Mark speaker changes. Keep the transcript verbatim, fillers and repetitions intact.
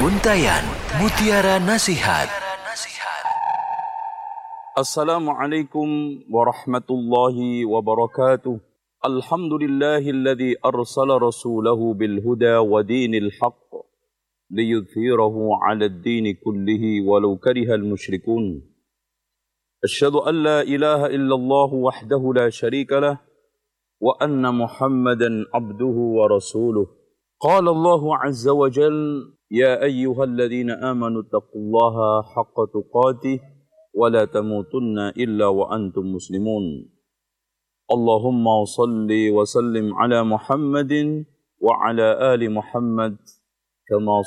Speaker 1: Untayan Mutiara Nasihat.
Speaker 2: Assalamualaikum warahmatullahi wabarakatuh. Alhamdulillahilladzi arsala rasulahu bil huda wa dinil haqq liyudhhirahu 'ala ad-dini kullihi walau karihal musyrikun. Asyhadu an la ilaha illallah wahdahu la syarika lah wa anna Muhammadan 'abduhu wa rasuluh. Qala Allahu 'azza wa jalla يا أيها الذين آمنوا اتقوا الله حق تقاته ولا تموتن إلا وأنتم مسلمون اللهم صل وسلم على محمد وعلى آل محمد كما